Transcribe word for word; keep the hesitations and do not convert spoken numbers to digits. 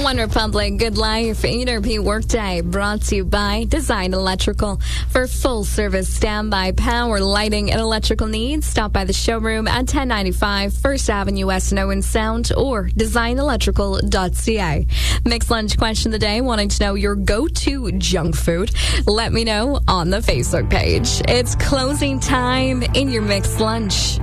One Republic, Good Life, E R P Workday, brought to you by Design Electrical. For full service standby power, lighting, and electrical needs, stop by the showroom at ten ninety-five First Avenue West in Owen Sound or design electrical dot c a. Mixed lunch question of the day, wanting to know your go-to junk food? Let me know on the Facebook page. It's closing time in your mixed lunch.